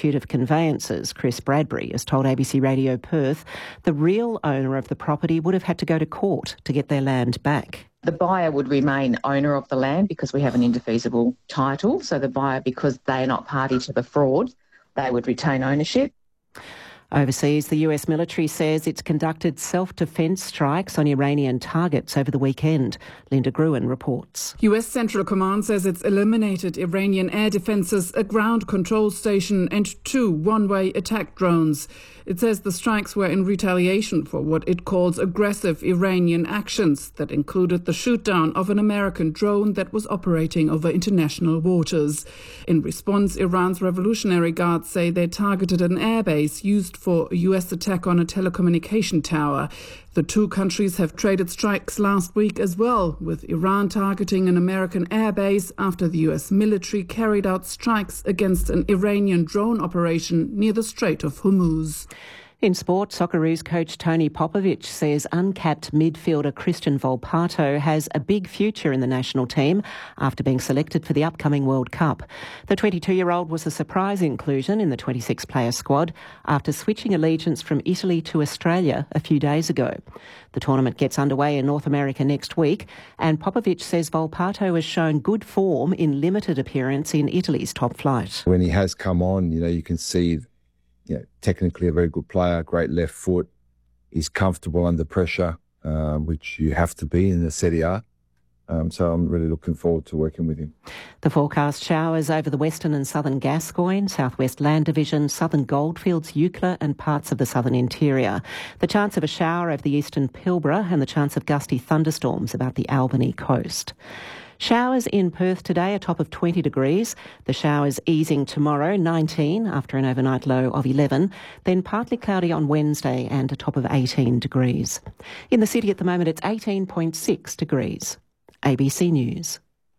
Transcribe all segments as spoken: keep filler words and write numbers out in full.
Institute of Conveyances, Chris Bradbury, has told A B C Radio Perth the real owner of the property would have had to go to court to get their land back. The buyer would remain owner of the land because we have an indefeasible title. So the buyer, because they are not party to the fraud, they would retain ownership. Overseas, the U S military says it's conducted self-defence strikes on Iranian targets over the weekend. Linda Gruen reports. U S Central Command says it's eliminated Iranian air defences, a ground control station and two one-way attack drones. It says the strikes were in retaliation for what it calls aggressive Iranian actions that included the shoot-down of an American drone that was operating over international waters. In response, Iran's Revolutionary Guards say they targeted an airbase used for a U S attack on a telecommunication tower. The two countries have traded strikes last week as well, with Iran targeting an American airbase after the U S military carried out strikes against an Iranian drone operation near the Strait of Hormuz. In sport, Socceroos coach Tony Popovic says uncapped midfielder Christian Volpato has a big future in the national team after being selected for the upcoming World Cup. The twenty-two-year-old was a surprise inclusion in the twenty-six player squad after switching allegiance from Italy to Australia a few days ago. The tournament gets underway in North America next week, and Popovic says Volpato has shown good form in limited appearance in Italy's top flight. When he has come on, you know, you can see, you know, technically a very good player, great left foot. He's comfortable under pressure, uh, which you have to be in the Serie A. Um, so I'm really looking forward to working with him. The forecast: showers over the western and southern Gascoyne, southwest Land Division, southern Goldfields, Eucla and parts of the southern interior. The chance of a shower over the eastern Pilbara and the chance of gusty thunderstorms about the Albany coast. Showers in Perth today, a top of twenty degrees. The showers easing tomorrow, nineteen, after an overnight low of eleven. Then partly cloudy on Wednesday and a top of eighteen degrees. In the city at the moment, it's eighteen point six degrees. A B C News.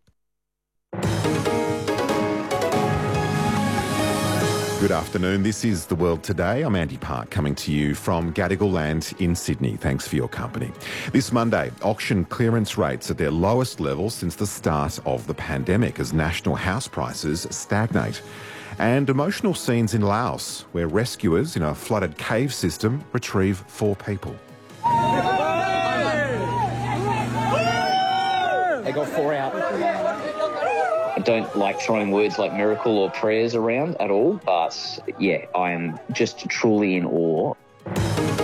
Good afternoon. This is The World Today. I'm Andy Park, coming to you from Gadigal Land in Sydney. Thanks for your company. This Monday, auction clearance rates at their lowest level since the start of the pandemic as national house prices stagnate. And emotional scenes in Laos, where rescuers in a flooded cave system retrieve four people. They got four out. I don't like throwing words like miracle or prayers around at all, but yeah, I am just truly in awe